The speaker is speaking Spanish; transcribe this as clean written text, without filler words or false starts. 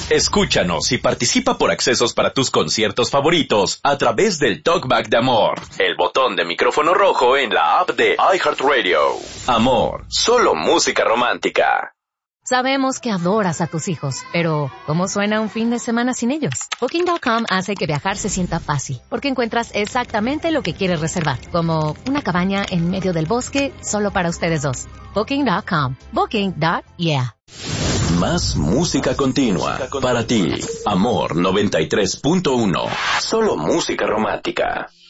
Escúchanos y participa por accesos para tus conciertos favoritos a través del Talkback de Amor, el botón de micrófono rojo en la app de iHeartRadio. Amor, solo música romántica. Sabemos que adoras a tus hijos, pero ¿cómo suena un fin de semana sin ellos? Booking.com hace que viajar se sienta fácil, porque encuentras exactamente lo que quieres reservar, como una cabaña en medio del bosque solo para ustedes dos. Booking.com. Booking.yeah. Más música continua para ti. Amor 93.1. Solo música romántica.